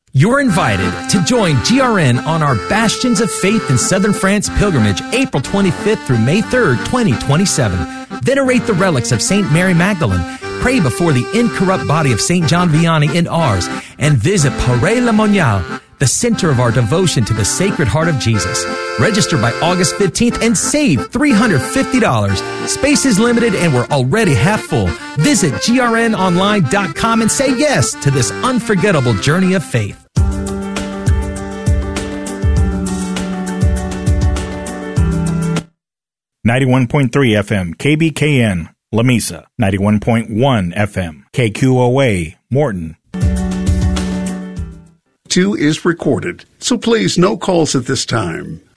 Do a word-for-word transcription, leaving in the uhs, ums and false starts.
You're invited to join G R N on our Bastions of Faith in Southern France pilgrimage, April twenty-fifth through May third, twenty twenty-seven. Venerate the relics of Saint Mary Magdalene, pray before the incorrupt body of Saint John Vianney and ours, and visit Paray-le-Monial, the center of our devotion to the Sacred Heart of Jesus. Register by August fifteenth and save three hundred fifty dollars. Space is limited and we're already half full. Visit G R N online dot com and say yes to this unforgettable journey of faith. ninety-one point three F M, K B K N, Lamesa. ninety-one point one F M, K Q O A, Morton. Two is recorded, so please no calls at this time.